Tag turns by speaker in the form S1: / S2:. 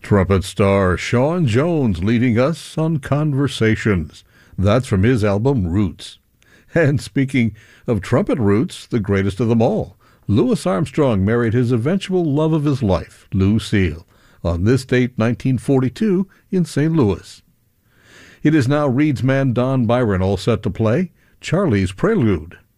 S1: Trumpet star Sean Jones leading us on Conversations. That's from his album Roots. And speaking of trumpet roots, the greatest of them all, Louis Armstrong married his eventual love of his life, Lucille, on this date 1942 in St. Louis. It is now Reed's man Don Byron all set to play Charlie's Prelude.